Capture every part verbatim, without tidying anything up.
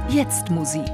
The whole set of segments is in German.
Jetzt Musik.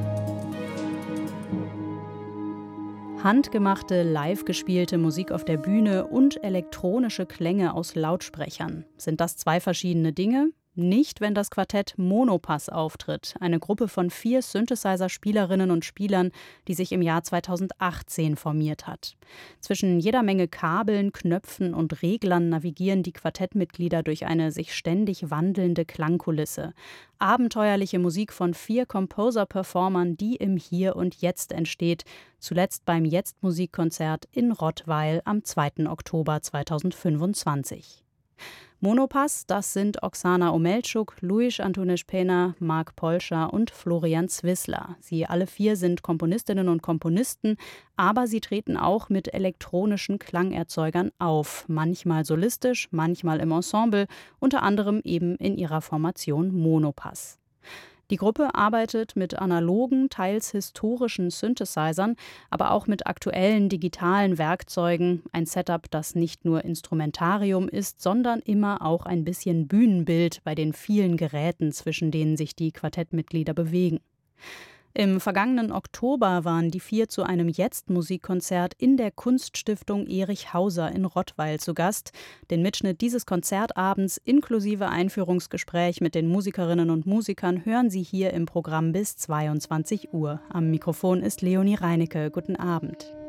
Handgemachte, live gespielte Musik auf der Bühne und elektronische Klänge aus Lautsprechern. Sind das zwei verschiedene Dinge? Nicht, wenn das Quartett Monopass auftritt, eine Gruppe von vier Synthesizer-Spielerinnen und Spielern, die sich im Jahr zweitausendachtzehn formiert hat. Zwischen jeder Menge Kabeln, Knöpfen und Reglern navigieren die Quartettmitglieder durch eine sich ständig wandelnde Klangkulisse. Abenteuerliche Musik von vier Composer-Performern, die im Hier und Jetzt entsteht, zuletzt beim Jetzt-Musikkonzert in Rottweil am zweiten Oktober zweitausendfünfundzwanzig. Monopass, das sind Oksana Omelczuk, Luis Antunes Pena, Mark Polscher und Florian Zwissler. Sie alle vier sind Komponistinnen und Komponisten, aber sie treten auch mit elektronischen Klangerzeugern auf. Manchmal solistisch, manchmal im Ensemble, unter anderem eben in ihrer Formation Monopass. Die Gruppe arbeitet mit analogen, teils historischen Synthesizern, aber auch mit aktuellen digitalen Werkzeugen. Ein Setup, das nicht nur Instrumentarium ist, sondern immer auch ein bisschen Bühnenbild bei den vielen Geräten, zwischen denen sich die Quartettmitglieder bewegen. Im vergangenen Oktober waren die vier zu einem Jetzt-Musikkonzert in der Kunststiftung Erich Hauser in Rottweil zu Gast. Den Mitschnitt dieses Konzertabends inklusive Einführungsgespräch mit den Musikerinnen und Musikern hören Sie hier im Programm bis zweiundzwanzig Uhr. Am Mikrofon ist Leonie Reinecke. Guten Abend.